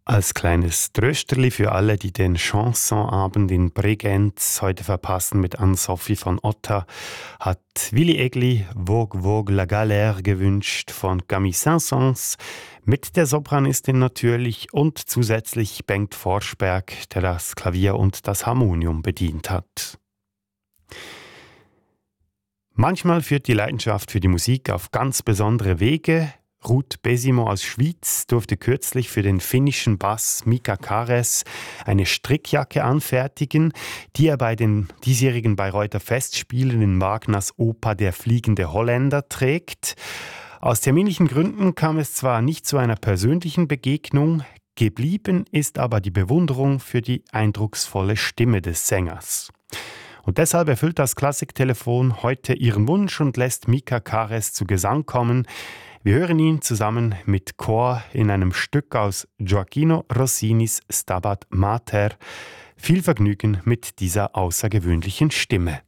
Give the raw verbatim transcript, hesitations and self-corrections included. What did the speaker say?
Als kleines Trösterli für alle, die den Chansonabend in Bregenz heute verpassen mit Anne-Sophie von Otta, hat Willi Egli Vogue Vogue la Galère gewünscht von Camille Saint-Saëns mit der Sopranistin natürlich und zusätzlich Bengt Forsberg, der das Klavier und das Harmonium bedient hat. Manchmal führt die Leidenschaft für die Musik auf ganz besondere Wege. Ruth Besimo aus Schwyz durfte kürzlich für den finnischen Bass Mika Kares eine Strickjacke anfertigen, die er bei den diesjährigen Bayreuther Festspielen in Wagners Oper Der fliegende Holländer trägt. Aus terminlichen Gründen kam es zwar nicht zu einer persönlichen Begegnung, geblieben ist aber die Bewunderung für die eindrucksvolle Stimme des Sängers. Und deshalb erfüllt das Klassiktelefon heute ihren Wunsch und lässt Mika Kares zu Gesang kommen. Wir hören ihn zusammen mit Chor in einem Stück aus Gioacchino Rossinis Stabat Mater. Viel Vergnügen mit dieser außergewöhnlichen Stimme.